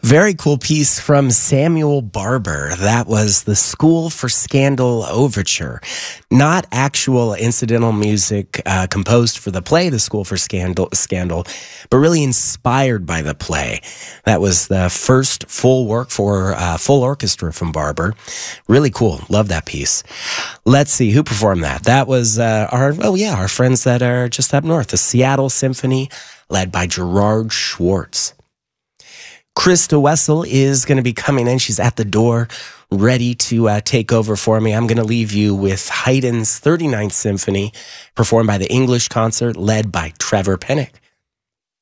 Very cool piece from Samuel Barber. That was the School for Scandal Overture. Not actual incidental music composed for the play, The School for Scandal, but really inspired by the play. That was the first full work for full orchestra from Barber. Really cool. Love that piece. Let's see who performed that. That was our friends that are just up north, the Seattle Symphony, led by Gerard Schwartz. Krista Wessel is going to be coming in. She's at the door, ready to take over for me. I'm going to leave you with Haydn's 39th Symphony, performed by the English Concert, led by Trevor Pennock.